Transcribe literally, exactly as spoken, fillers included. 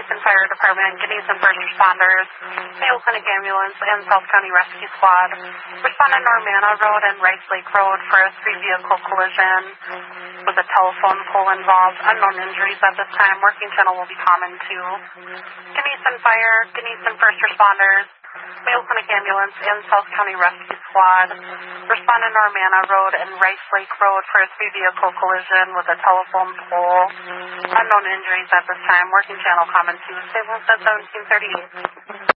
Gunnison Fire Department, Gunnison First Responders, Mayo Clinic Ambulance, and South County Rescue Squad. Respond to Normanna Road and Rice Lake Road for a three-vehicle collision with a telephone pole involved. Unknown injuries at this time. Working channel will be common two. Gunnison Fire, Gunnison First Responders, Mayo Clinic Ambulance, and South County Rescue Squad. Respond to Normanna Road and Rice Lake Road for a three-vehicle collision with a telephone pole. Unknown injuries at this time. Working channel common two. Stable at seventeen thirty-eight.